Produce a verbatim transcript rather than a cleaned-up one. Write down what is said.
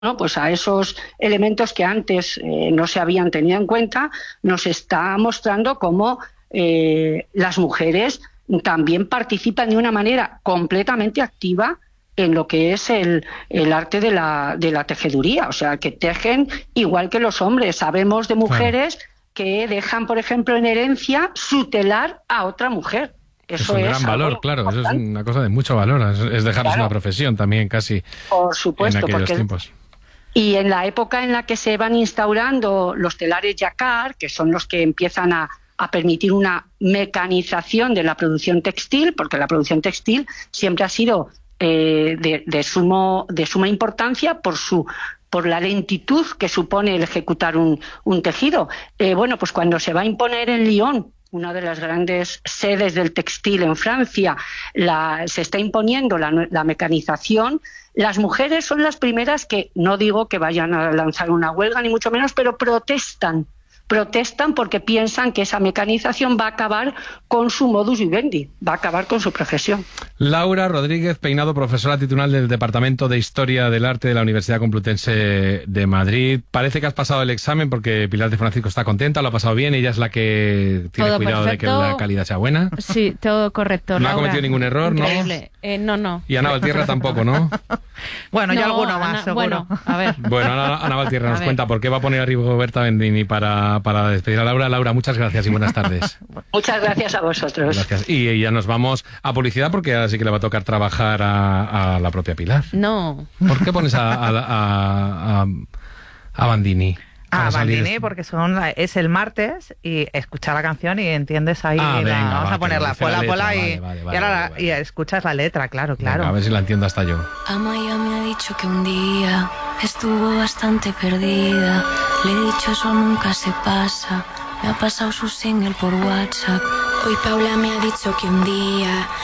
¿no? Pues a esos elementos que antes eh, no se habían tenido en cuenta, nos está mostrando cómo eh, las mujeres también participan de una manera completamente activa en lo que es el, el arte de la, de la tejeduría, o sea, que tejen igual que los hombres. Sabemos de mujeres claro. que dejan, por ejemplo, en herencia su telar a otra mujer. Eso es un gran valor, claro, eso es una cosa de mucho valor, es, es dejarles claro. una profesión también casi. Por supuesto, en aquellos porque tiempos. Y en la época en la que se van instaurando los telares jacquard, que son los que empiezan a, a permitir una mecanización de la producción textil, porque la producción textil siempre ha sido eh, de, de, sumo, de suma importancia por su por la lentitud que supone el ejecutar un, un tejido. Eh, bueno, pues cuando se va a imponer en Lyon, una de las grandes sedes del textil en Francia, la, se está imponiendo la, la mecanización. Las mujeres son las primeras que, no digo que vayan a lanzar una huelga, ni mucho menos, pero protestan. Protestan porque piensan que esa mecanización va a acabar con su modus vivendi, va a acabar con su profesión. Laura Rodríguez Peinado, profesora titular del Departamento de Historia del Arte de la Universidad Complutense de Madrid. Parece que has pasado el examen porque Pilar de Francisco está contenta, lo ha pasado bien, ella es la que tiene todo cuidado perfecto. de que la calidad sea buena. Sí, todo correcto, No Laura. ha cometido ningún error, ¿no? Increíble. Eh, no, no. Y Ana Valtierra tampoco, ¿no? Bueno, yo No, alguno más, Ana, seguro. Bueno, a ver. Bueno, Ana, Ana Valtierra A nos ver. cuenta por qué va a poner a Rigoberta Bendini para, para despedir a Laura. Laura, muchas gracias y buenas tardes. Muchas gracias a vosotros. Gracias. Y ya nos vamos a publicidad porque ahora sí que le va a tocar trabajar a, a la propia Pilar. No. ¿Por qué pones a, a, a, a, a Bandini? Ah, Para salir Bandini, este- porque son la- es el martes y escuchar la canción y entiendes ahí. Ah, la- venga, vamos va, a ponerla, que dice la pola, pola letra, y, vale, vale, y vale, ahora vale, la- vale. y escuchas la letra, claro, claro. Venga, a ver si la entiendo hasta yo. Amaya me ha dicho que un día estuvo bastante perdida. Le he dicho eso nunca se pasa. Me ha pasado su single por WhatsApp. Hoy Paula me ha dicho que un día